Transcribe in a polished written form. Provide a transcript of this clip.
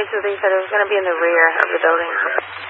because they said it was going to be in the rear of the building.